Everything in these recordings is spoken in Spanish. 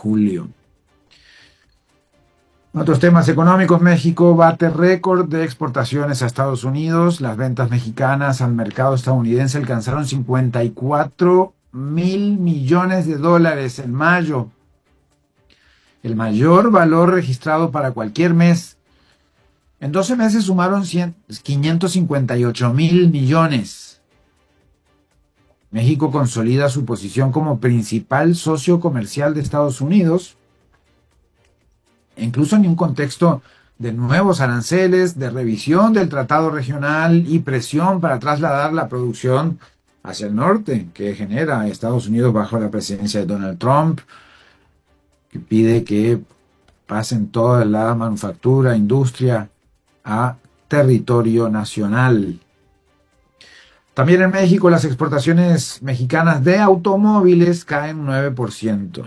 julio. Otros temas económicos: México bate récord de exportaciones a Estados Unidos. Las ventas mexicanas al mercado estadounidense alcanzaron 54.000 millones de dólares en mayo, el mayor valor registrado para cualquier mes. En 12 meses sumaron 558.000 millones. México consolida su posición como principal socio comercial de Estados Unidos, incluso en un contexto de nuevos aranceles, de revisión del tratado regional y presión para trasladar la producción hacia el norte que genera Estados Unidos bajo la presidencia de Donald Trump, que pide que pasen toda la manufactura, industria a territorio nacional. También en México las exportaciones mexicanas de automóviles caen 9%.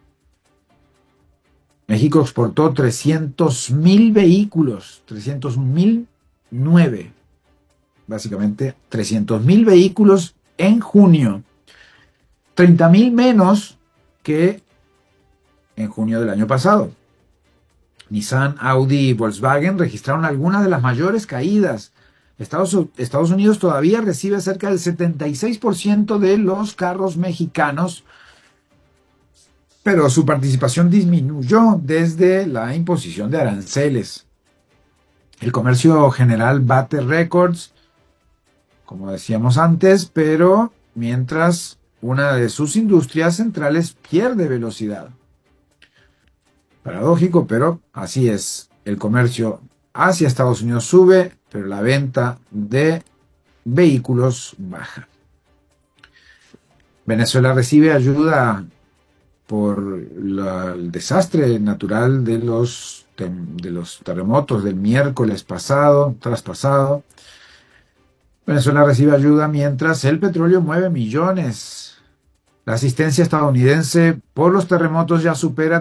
México exportó 300.000 vehículos, 300.009, básicamente 300.000 vehículos en junio, 30.000 menos que en junio del año pasado. Nissan, Audi y Volkswagen registraron algunas de las mayores caídas. Estados Unidos todavía recibe cerca del 76% de los carros mexicanos, pero su participación disminuyó desde la imposición de aranceles. El comercio general bate récords, como decíamos antes, pero mientras una de sus industrias centrales pierde velocidad. Paradójico, pero así es. El comercio hacia Estados Unidos sube, pero la venta de vehículos baja. Venezuela recibe ayuda por el desastre natural de los terremotos del miércoles traspasado. Venezuela recibe ayuda mientras el petróleo mueve millones. La asistencia estadounidense por los terremotos ya supera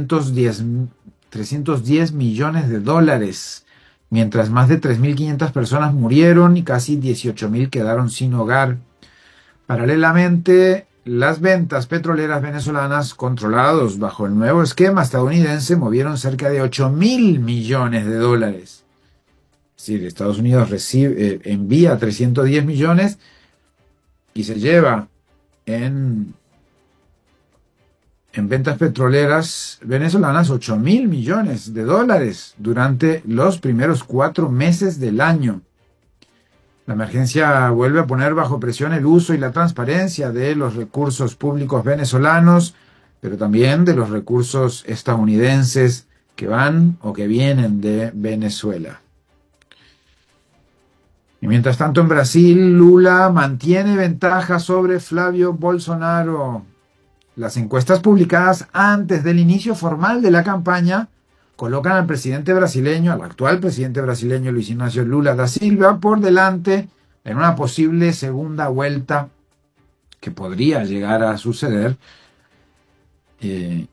310 millones de dólares, mientras más de 3.500 personas murieron y casi 18.000 quedaron sin hogar. Paralelamente, las ventas petroleras venezolanas controlados bajo el nuevo esquema estadounidense movieron cerca de 8.000 millones de dólares. Es decir, Estados Unidos envía 310 millones y se lleva en ventas petroleras venezolanas 8.000 millones de dólares durante los primeros 4 meses del año. La emergencia vuelve a poner bajo presión el uso y la transparencia de los recursos públicos venezolanos, pero también de los recursos estadounidenses que van o que vienen de Venezuela. Y mientras tanto en Brasil, Lula mantiene ventaja sobre Flavio Bolsonaro. Las encuestas publicadas antes del inicio formal de la campaña colocan al actual presidente brasileño Luis Ignacio Lula da Silva por delante en una posible segunda vuelta que podría llegar a suceder y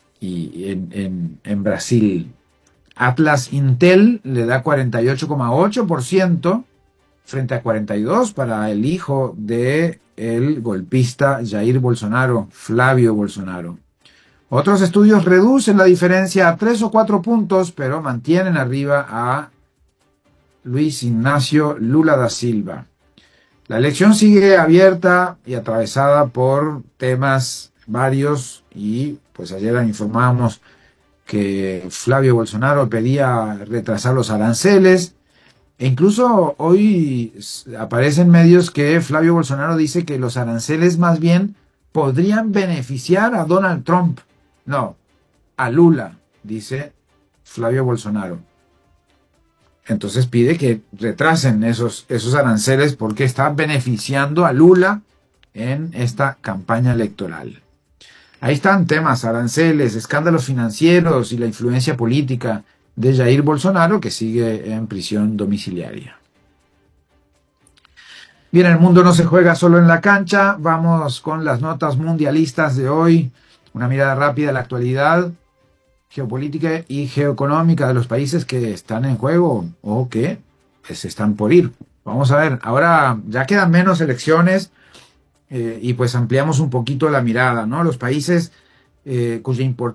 en Brasil. Atlas Intel le da 48,8% frente a 42% para el hijo de el golpista Jair Bolsonaro, Flavio Bolsonaro. Otros estudios reducen la diferencia a 3 o 4 puntos, pero mantienen arriba a Luis Ignacio Lula da Silva. La elección sigue abierta y atravesada por temas varios y pues ayer informábamos que Flavio Bolsonaro pedía retrasar los aranceles e incluso hoy aparecen medios que Flavio Bolsonaro dice que los aranceles más bien podrían beneficiar a Donald Trump. No, a Lula, dice Flavio Bolsonaro. Entonces pide que retrasen esos aranceles porque está beneficiando a Lula en esta campaña electoral. Ahí están temas: aranceles, escándalos financieros y la influencia política de Jair Bolsonaro, que sigue en prisión domiciliaria. Bien, el mundo no se juega solo en la cancha. Vamos con las notas mundialistas de hoy. Una mirada rápida a la actualidad geopolítica y geoeconómica de los países que están en juego o que se están por ir. Vamos a ver, ahora ya quedan menos elecciones y pues ampliamos un poquito la mirada, ¿no? Los países cuya